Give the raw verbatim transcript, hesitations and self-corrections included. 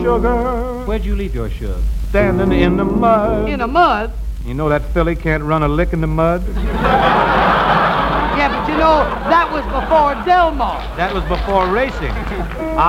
sugar. Where'd you leave your sugar? Standing in the mud. In the mud? You know that filly can't run a lick in the mud? Yeah, but you know, that was before Del Mar. That was before racing.